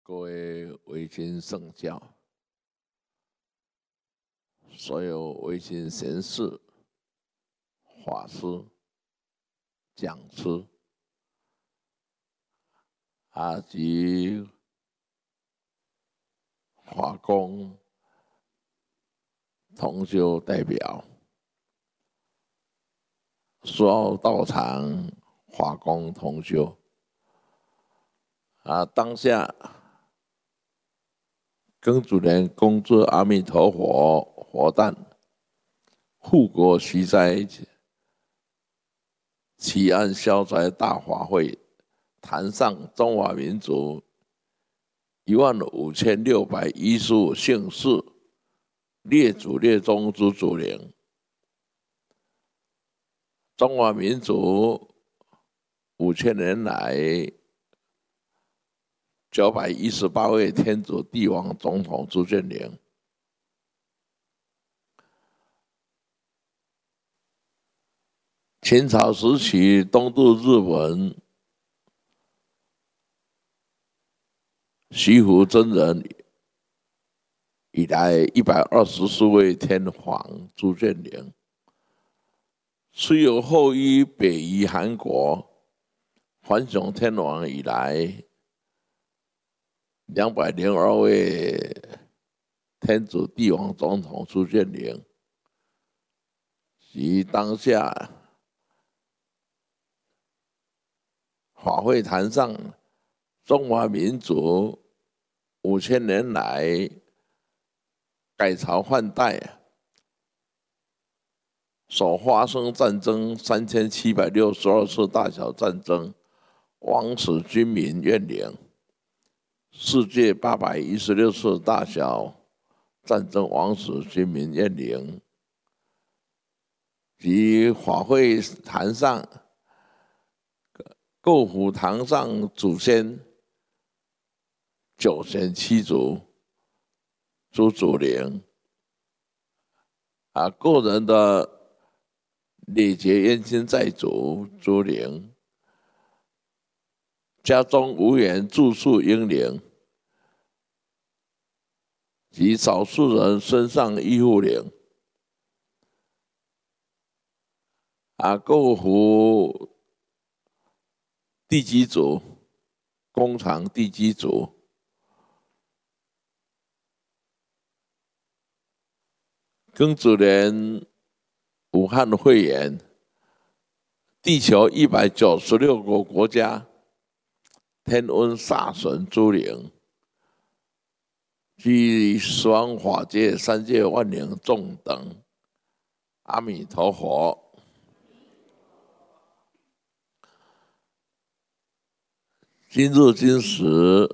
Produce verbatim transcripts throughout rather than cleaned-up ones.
各位维新圣教，所有维新贤士、法师、讲师啊及法工同修代表，所有道场法工同修啊，当下庚子年恭祝阿弥陀佛佛诞，护国息灾，祈安消灾大法会，坛上中华民族一万五千六百一十五姓氏列祖列宗之祖灵，中华民族五千年来九百一十八位天主帝王总统之眷灵。秦朝时期东渡日本，徐福真人以来一百二十四位天皇之眷灵，是由后依北移韩国桓雄天皇以来两百零二位天主帝王总统之眷灵，及当下法会坛上中华民族五千年来改朝换代所发生战争三千七百六十二次大小战争，亡死军民怨灵；世界八百一十六次大小战争，亡死军民怨灵；及法会坛上构府堂上祖先九贤七祖诸祖灵啊，个人的累劫冤亲债主诸灵，家中无缘住宿婴灵，及少数人身上依附灵啊，构府地基主、工厂地基主、庚子年武汉肺炎，地球一百九十六个国家天瘟煞神诸灵，及十方法界三界万灵众等，阿弥陀佛。今日今时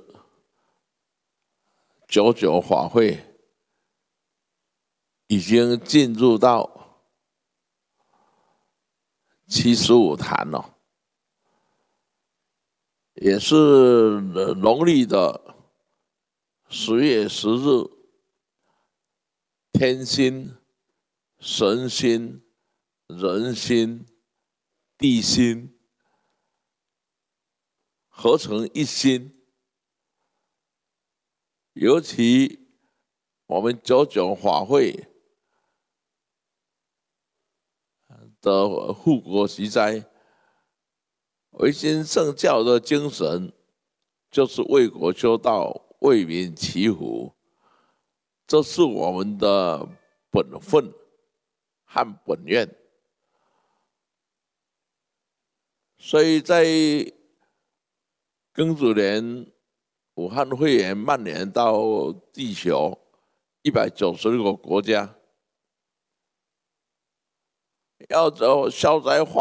九九法会已经进入到七十五坛了，也是农历的十月十日，天心、神心、人心、地心合成一心。尤其我们九九法会的护国息灾，维新圣教的精神就是为国修道，为民祈福，这是我们的本分和本愿。所以在庚子年武汉肺炎蔓延到地球一百九十六个国家，要走消灾化